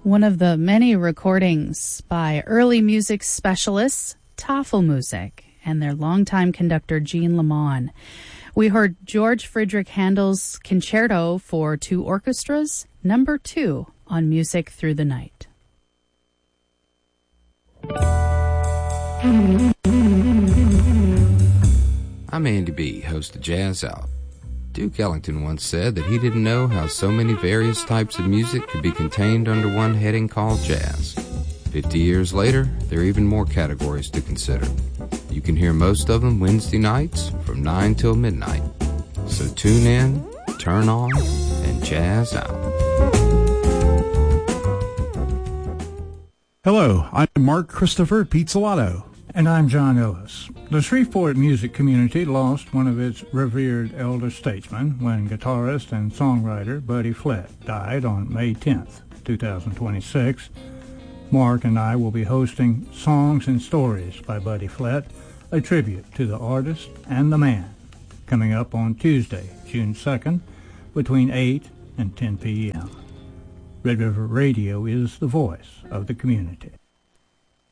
One of the many recordings by early music specialists, Tafelmusik, and their longtime conductor, Jean Lamont. We heard George Friedrich Handel's Concerto for Two Orchestras, number 2 on Music Through the Night. I'm Andy B., host of Jazz Out. Duke Ellington once said that he didn't know how so many various types of music could be contained under one heading called jazz. 50 years later, there are even more categories to consider. You can hear most of them Wednesday nights from 9 till midnight. So tune in, turn on, and jazz out. Hello, I'm Mark Christopher Pizzolatto. And I'm John Ellis. The Shreveport music community lost one of its revered elder statesmen when guitarist and songwriter Buddy Flett died on May 10th, 2026. Mark and I will be hosting Songs and Stories by Buddy Flett, a tribute to the artist and the man, coming up on Tuesday, June 2nd, between 8 and 10 p.m. Red River Radio is the voice of the community.